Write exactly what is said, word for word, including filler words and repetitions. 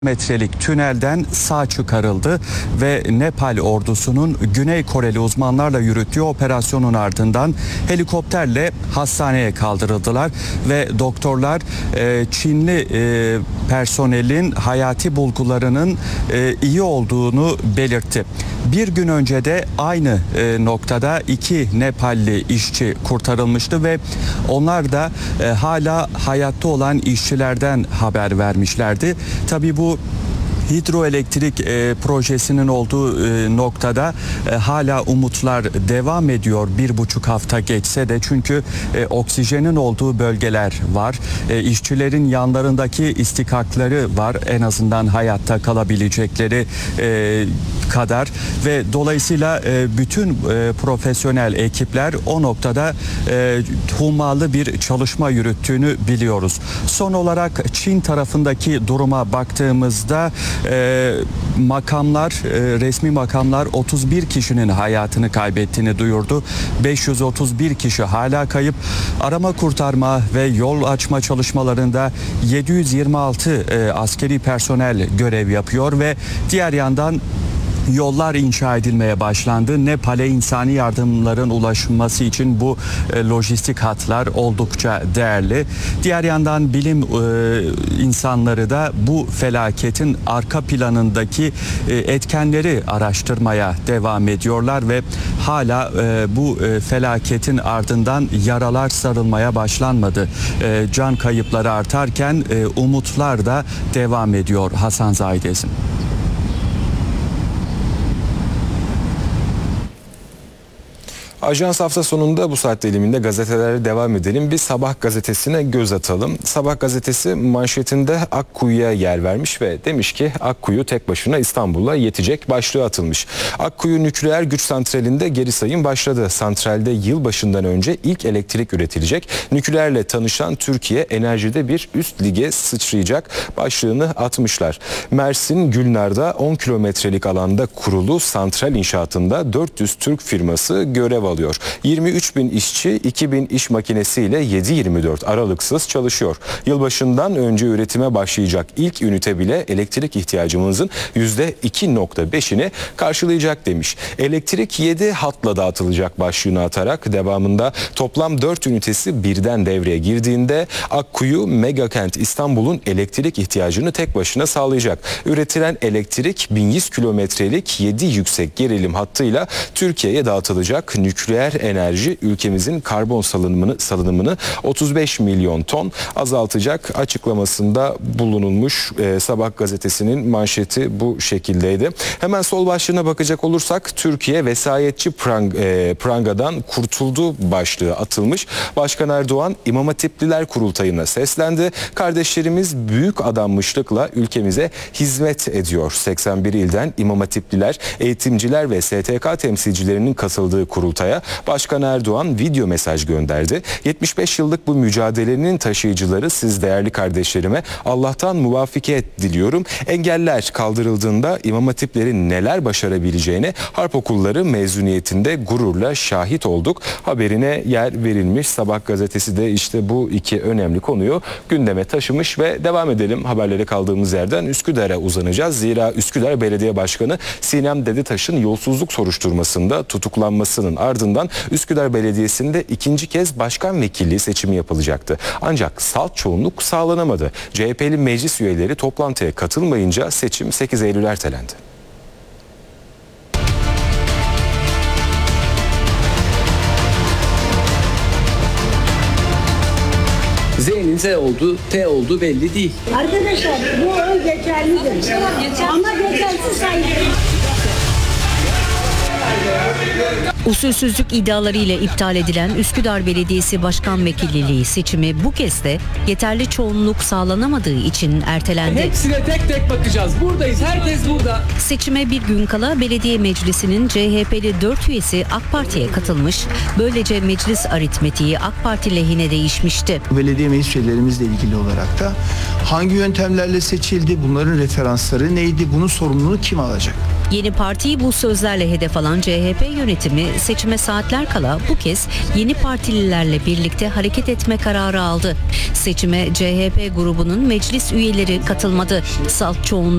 metrelik tünelden sağ çıkarıldı ve Nepal ordusunun Güney Koreli uzmanlarla yürüttüğü operasyonun ardından helikopterle hastaneye kaldırıldılar ve doktorlar e, Çinli e, personelin hayati bulgularının e, iyi olduğunu belirtti. Bir gün önce de aynı e, noktada iki Nepalli işçi kurtarılmıştı ve onlar da e, hala hayatta olan işçilerden haber vermişlerdi. Tabii bu hidroelektrik e, projesinin olduğu e, noktada e, hala umutlar devam ediyor. Bir buçuk hafta geçse de çünkü e, oksijenin olduğu bölgeler var. E, işçilerin yanlarındaki istikakları var. En azından hayatta kalabilecekleri e, kadar ve dolayısıyla e, bütün e, profesyonel ekipler o noktada e, hummalı bir çalışma yürüttüğünü biliyoruz. Son olarak Çin tarafındaki duruma baktığımızda e, makamlar, e, resmi makamlar otuz bir kişinin hayatını kaybettiğini duyurdu. beş yüz otuz bir kişi hala kayıp. Arama kurtarma ve yol açma çalışmalarında yedi yüz yirmi altı e, askeri personel görev yapıyor ve diğer yandan yollar inşa edilmeye başlandı. Nepal'e insani yardımların ulaşılması için bu e, lojistik hatlar oldukça değerli. Diğer yandan bilim e, insanları da bu felaketin arka planındaki e, etkenleri araştırmaya devam ediyorlar ve hala e, bu e, felaketin ardından yaralar sarılmaya başlanmadı. E, can kayıpları artarken e, umutlar da devam ediyor Hasan Zahidezim. Ajans hafta sonunda bu saat diliminde gazetelere devam edelim. Bir Sabah gazetesine göz atalım. Sabah gazetesi manşetinde Akkuyu'ya yer vermiş ve demiş ki Akkuyu tek başına İstanbul'a yetecek başlığı atılmış. Akkuyu nükleer güç santralinde geri sayım başladı. Santralde yılbaşından önce ilk elektrik üretilecek. Nükleerle tanışan Türkiye enerjide bir üst lige sıçrayacak başlığını atmışlar. Mersin Gülnar'da on kilometrelik alanda kurulu santral inşaatında dört yüz Türk firması görev alıyor. alıyor. yirmi üç bin işçi iki bin iş makinesiyle yedi yirmi dört aralıksız çalışıyor. Yılbaşından önce üretime başlayacak ilk ünite bile elektrik ihtiyacımızın yüzde iki nokta beşini karşılayacak demiş. Elektrik yedi hatla dağıtılacak başlığını atarak devamında toplam dört ünitesi birden devreye girdiğinde Akkuyu Megakent İstanbul'un elektrik ihtiyacını tek başına sağlayacak. Üretilen elektrik bin yüz kilometrelik yedi yüksek gerilim hattıyla Türkiye'ye dağıtılacak. Nükleer enerji ülkemizin karbon salınımını, salınımını otuz beş milyon ton azaltacak açıklamasında bulunulmuş. Ee, Sabah gazetesinin manşeti bu şekildeydi. Hemen sol başlığına bakacak olursak Türkiye vesayetçi prang, e, prangadan kurtuldu başlığı atılmış. Başkan Erdoğan İmam Hatipliler Kurultayı'na seslendi. Kardeşlerimiz büyük adanmışlıkla ülkemize hizmet ediyor. seksen bir ilden İmam Hatipliler, eğitimciler ve S T K temsilcilerinin katıldığı kurultaya Başkan Erdoğan video mesaj gönderdi. yetmiş beş yıllık bu mücadelenin taşıyıcıları siz değerli kardeşlerime Allah'tan muvaffakiyet diliyorum. Engeller kaldırıldığında İmam Hatiplerin neler başarabileceğine harp okulları mezuniyetinde gururla şahit olduk. Haberine yer verilmiş. Sabah gazetesi de işte bu iki önemli konuyu gündeme taşımış ve devam edelim. Haberlere kaldığımız yerden Üsküdar'a uzanacağız. Zira Üsküdar Belediye Başkanı Sinem Deditaş'ın yolsuzluk soruşturmasında tutuklanmasının ardından Üsküdar Belediyesi'nde ikinci kez başkan vekilliği seçimi yapılacaktı. Ancak salt çoğunluk sağlanamadı. C H P'li meclis üyeleri toplantıya katılmayınca seçim sekiz Eylül ertelendi. Z'nin Z oldu, T oldu belli değil. Arkadaşlar bu oy geçerlidir. Ama geçersiz sayılır. Usulsüzlük iddialarıyla iptal edilen Üsküdar Belediyesi Başkan Vekilliği seçimi bu kez de yeterli çoğunluk sağlanamadığı için ertelendi. Hepsine tek tek bakacağız. Buradayız, herkes burada. Seçime bir gün kala belediye meclisinin C H P'li dört üyesi AK Parti'ye katılmış. Böylece meclis aritmetiği AK Parti lehine değişmişti. Belediye meclis üyelerimizle ilgili olarak da hangi yöntemlerle seçildi, bunların referansları neydi, bunun sorumluluğunu kim alacak? Yeni partiyi bu sözlerle hedef alan C H P yönetimi seçime saatler kala bu kez yeni partililerle birlikte hareket etme kararı aldı. Seçime C H P grubunun meclis üyeleri katılmadı. Salt çoğunluk